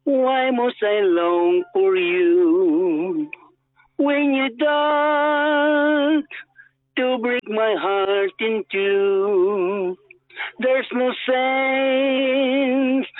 Why must I long for you when you done to break my heart in two? There's no sense